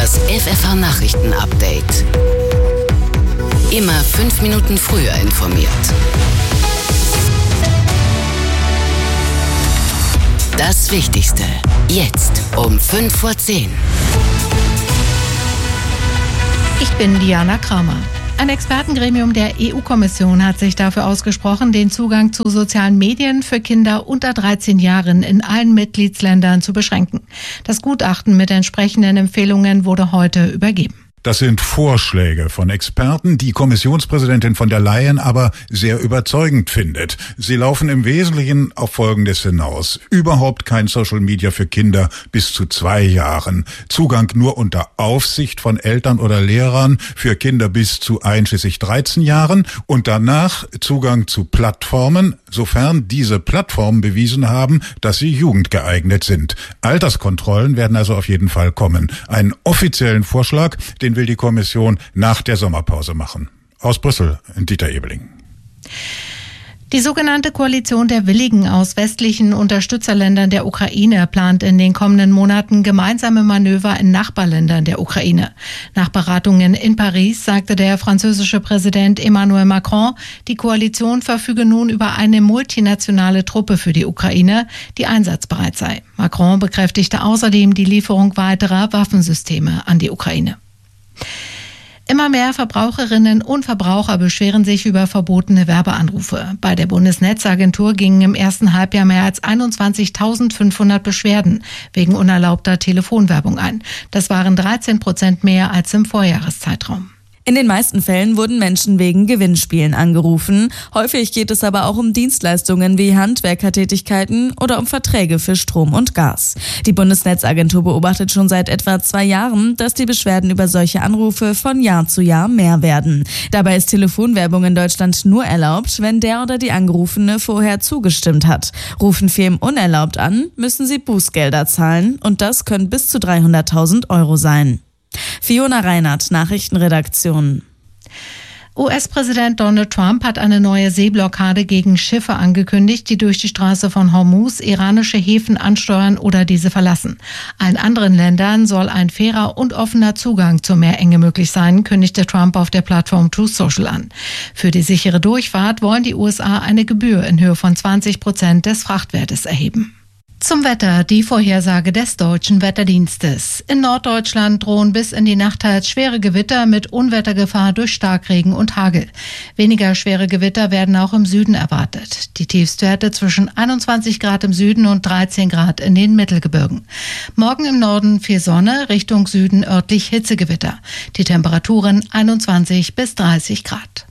Das FFH-Nachrichten-Update. Immer 5 Minuten früher informiert. Das Wichtigste. Jetzt um 5:10 Uhr. Ich bin Diana Kramer. Ein Expertengremium der EU-Kommission hat sich dafür ausgesprochen, den Zugang zu sozialen Medien für Kinder unter 13 Jahren in allen Mitgliedsländern zu beschränken. Das Gutachten mit entsprechenden Empfehlungen wurde heute übergeben. Das sind Vorschläge von Experten, die Kommissionspräsidentin von der Leyen aber sehr überzeugend findet. Sie laufen im Wesentlichen auf Folgendes hinaus. Überhaupt kein Social Media für Kinder bis zu 2 Jahren. Zugang nur unter Aufsicht von Eltern oder Lehrern für Kinder bis zu einschließlich 13 Jahren. Und danach Zugang zu Plattformen, sofern diese Plattformen bewiesen haben, dass sie jugendgeeignet sind. Alterskontrollen werden also auf jeden Fall kommen. Einen offiziellen Vorschlag, den will die Kommission nach der Sommerpause machen. Aus Brüssel, Dieter Ebeling. Die sogenannte Koalition der Willigen aus westlichen Unterstützerländern der Ukraine plant in den kommenden Monaten gemeinsame Manöver in Nachbarländern der Ukraine. Nach Beratungen in Paris sagte der französische Präsident Emmanuel Macron, die Koalition verfüge nun über eine multinationale Truppe für die Ukraine, die einsatzbereit sei. Macron bekräftigte außerdem die Lieferung weiterer Waffensysteme an die Ukraine. Immer mehr Verbraucherinnen und Verbraucher beschweren sich über verbotene Werbeanrufe. Bei der Bundesnetzagentur gingen im ersten Halbjahr mehr als 21.500 Beschwerden wegen unerlaubter Telefonwerbung ein. Das waren 13% mehr als im Vorjahreszeitraum. In den meisten Fällen wurden Menschen wegen Gewinnspielen angerufen. Häufig geht es aber auch um Dienstleistungen wie Handwerkertätigkeiten oder um Verträge für Strom und Gas. Die Bundesnetzagentur beobachtet schon seit etwa 2 Jahren, dass die Beschwerden über solche Anrufe von Jahr zu Jahr mehr werden. Dabei ist Telefonwerbung in Deutschland nur erlaubt, wenn der oder die Angerufene vorher zugestimmt hat. Rufen Firmen unerlaubt an, müssen sie Bußgelder zahlen und das können bis zu 300.000 € sein. Fiona Reinhardt, Nachrichtenredaktion. US-Präsident Donald Trump hat eine neue Seeblockade gegen Schiffe angekündigt, die durch die Straße von Hormuz iranische Häfen ansteuern oder diese verlassen. Allen anderen Ländern soll ein fairer und offener Zugang zur Meerenge möglich sein, kündigte Trump auf der Plattform Truth Social an. Für die sichere Durchfahrt wollen die USA eine Gebühr in Höhe von 20% des Frachtwertes erheben. Zum Wetter, die Vorhersage des Deutschen Wetterdienstes. In Norddeutschland drohen bis in die Nacht teils schwere Gewitter mit Unwettergefahr durch Starkregen und Hagel. Weniger schwere Gewitter werden auch im Süden erwartet. Die Tiefstwerte zwischen 21 Grad im Süden und 13 Grad in den Mittelgebirgen. Morgen im Norden viel Sonne, Richtung Süden örtlich Hitzegewitter. Die Temperaturen 21 bis 30 Grad.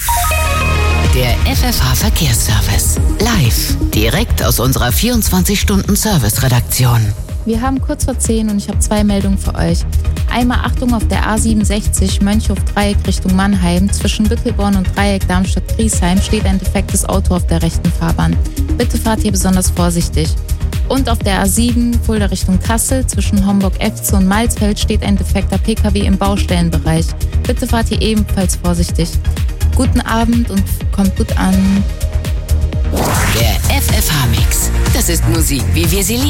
Der FFH-Verkehrsservice. Live. Direkt aus unserer 24-Stunden-Service-Redaktion. Wir haben kurz vor 10 und ich habe 2 Meldungen für euch. Einmal Achtung auf der A67 Mönchhof-Dreieck Richtung Mannheim. Zwischen Büttelborn und Dreieck Darmstadt-Griesheim steht ein defektes Auto auf der rechten Fahrbahn. Bitte fahrt hier besonders vorsichtig. Und auf der A7 Fulda Richtung Kassel zwischen Homburg-Efze und Malzfeld steht ein defekter PKW im Baustellenbereich. Bitte fahrt hier ebenfalls vorsichtig. Guten Abend und kommt gut an. Der FFH-Mix. Das ist Musik, wie wir sie lieben.